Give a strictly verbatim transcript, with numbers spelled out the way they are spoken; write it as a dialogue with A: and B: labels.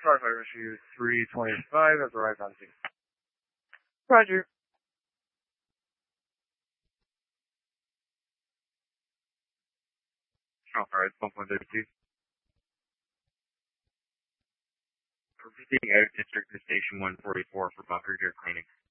A: Firefighter issue three twenty-five has arrived on scene.
B: Roger.
C: Alright, one point thirty-two. Proceeding out of District to Station one forty-four for bunker gear cleaning.